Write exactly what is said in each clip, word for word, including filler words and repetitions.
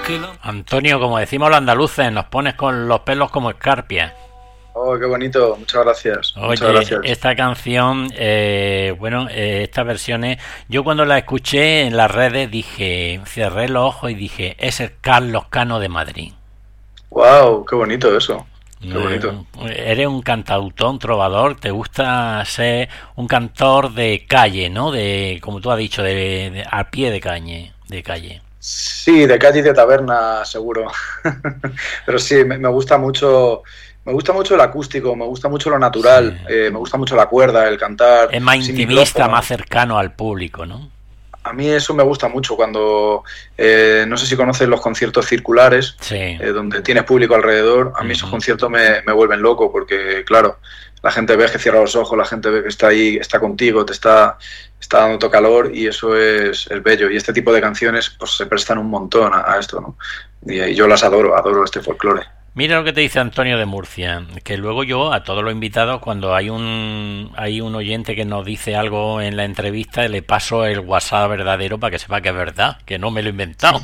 Antonio, como decimos los andaluces, nos pones con los pelos como escarpias. Oh, qué bonito, muchas gracias. Oye, muchas gracias. Esta canción, eh, bueno, eh, estas versiones, yo cuando la escuché en las redes dije, cerré los ojos y dije, es el Carlos Cano de Madrid. Wow, qué bonito eso. Qué bonito. Eh, eres un cantautor, un trovador, te gusta ser un cantor de calle, ¿no? De, como tú has dicho, de, de al pie de calle, de calle. Sí, de calle y de taberna, seguro. Pero sí, me, me gusta mucho. Me gusta mucho el acústico, me gusta mucho lo natural, sí. eh, me gusta mucho la cuerda, el cantar. Es más intimista, más cercano al público, ¿no? A mí eso me gusta mucho cuando, eh, no sé si conoces los conciertos circulares, sí. eh, donde tienes público alrededor. A mí uh-huh. esos conciertos me, me vuelven loco porque, claro, la gente ve que cierra los ojos, la gente ve que está ahí, está contigo, te está, está dando calor y eso es, es bello. Y este tipo de canciones pues se prestan un montón a, a esto, ¿no? Y, y yo las adoro, adoro este folclore. Mira lo que te dice Antonio de Murcia, que luego yo a todos los invitados, cuando hay un hay un oyente que nos dice algo en la entrevista, le paso el WhatsApp verdadero para que sepa que es verdad, que no me lo he inventado.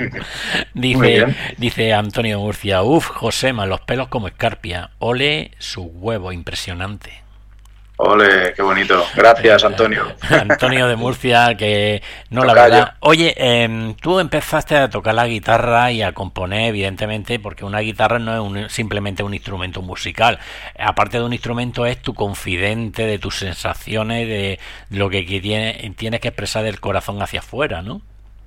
Dice dice Antonio de Murcia, uff, Josema, los pelos como escarpia, ole su huevo, impresionante. Ole, qué bonito. Gracias, Antonio. Antonio de Murcia, que no, Tocayo. La verdad. Oye, eh, tú empezaste a tocar la guitarra y a componer, evidentemente, porque una guitarra no es un, simplemente un instrumento musical. Aparte de un instrumento, es tu confidente de tus sensaciones, de lo que tiene, tienes que expresar del corazón hacia afuera, ¿no?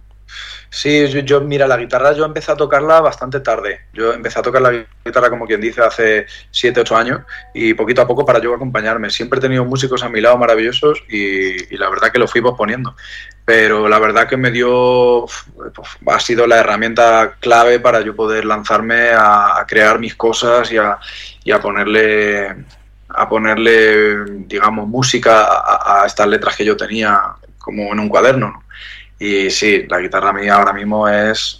Sí, yo, yo, mira, la guitarra yo empecé a tocarla bastante tarde. Yo empecé a tocar la guitarra, como quien dice, hace siete, ocho años y poquito a poco para yo acompañarme. Siempre he tenido músicos a mi lado maravillosos y, y la verdad que lo fui posponiendo. Pero la verdad que me dio, ha sido la herramienta clave para yo poder lanzarme a, a crear mis cosas y a, y a ponerle, a ponerle, digamos, música a, a estas letras que yo tenía como en un cuaderno, ¿no? Y sí, la guitarra mía ahora mismo es,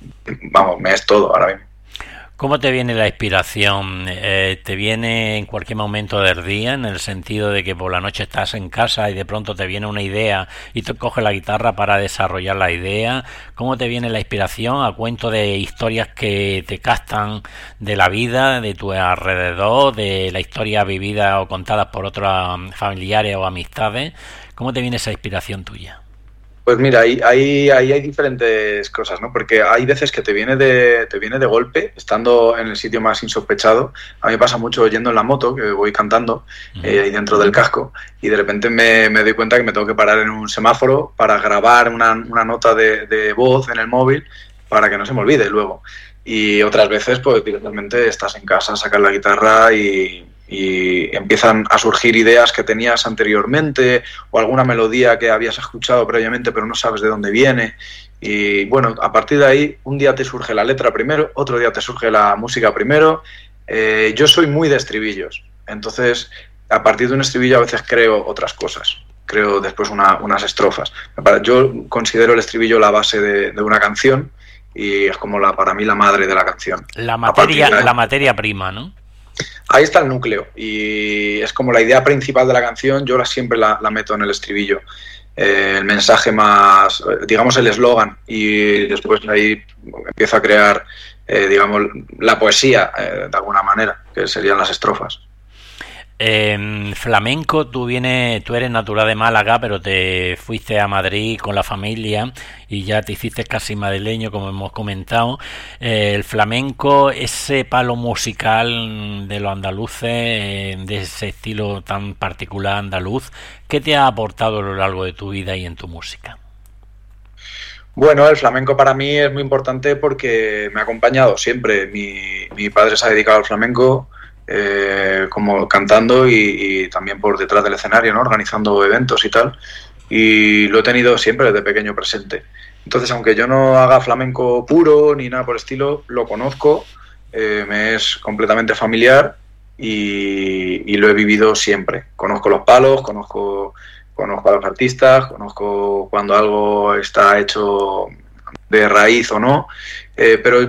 vamos, me es todo ahora mismo. ¿Cómo te viene la inspiración? Eh, ¿Te viene en cualquier momento del día, en el sentido de que por la noche estás en casa y de pronto te viene una idea y tú coges la guitarra para desarrollar la idea? ¿Cómo te viene la inspiración? ¿A cuento de historias que te captan de la vida, de tu alrededor, de la historia vivida o contadas por otros familiares o amistades? ¿Cómo te viene esa inspiración tuya? Pues mira, ahí, ahí, ahí hay diferentes cosas, ¿no? Porque hay veces que te viene de te viene de golpe, estando en el sitio más insospechado. A mí me pasa mucho yendo en la moto, que voy cantando eh, ahí dentro del casco, y de repente me, me doy cuenta que me tengo que parar en un semáforo para grabar una, una nota de, de voz en el móvil para que no se me olvide luego. Y otras veces, pues directamente estás en casa, sacas la guitarra y... y empiezan a surgir ideas que tenías anteriormente o alguna melodía que habías escuchado previamente pero no sabes de dónde viene y bueno, a partir de ahí un día te surge la letra primero, otro día te surge la música primero. Eh, yo soy muy de estribillos, entonces a partir de un estribillo a veces creo otras cosas, creo después una, unas estrofas. Yo considero el estribillo la base de, de una canción y es como la, para mí la madre de la canción. La materia, la materia prima, ¿no? Ahí está el núcleo y es como la idea principal de la canción, yo la, siempre la, la meto en el estribillo, eh, el mensaje más, digamos el eslogan y después ahí empiezo a crear, eh, digamos, la poesía eh, de alguna manera, que serían las estrofas. Eh, flamenco, tú vienes, tú eres natural de Málaga, pero te fuiste a Madrid con la familia y ya te hiciste casi madrileño, como hemos comentado. Eh, el flamenco, ese palo musical de los andaluces, eh, de ese estilo tan particular andaluz, ¿qué te ha aportado a lo largo de tu vida y en tu música? Bueno, el flamenco para mí es muy importante porque me ha acompañado siempre. Mi, mi padre se ha dedicado al flamenco. Eh, como cantando y, y también por detrás del escenario, ¿no? Organizando eventos y tal, y lo he tenido siempre desde pequeño presente. Entonces, aunque yo no haga flamenco puro ni nada por el estilo, lo conozco, eh, me es completamente familiar y, y lo he vivido siempre. Conozco los palos, conozco, conozco a los artistas, conozco cuando algo está hecho de raíz o no, eh, pero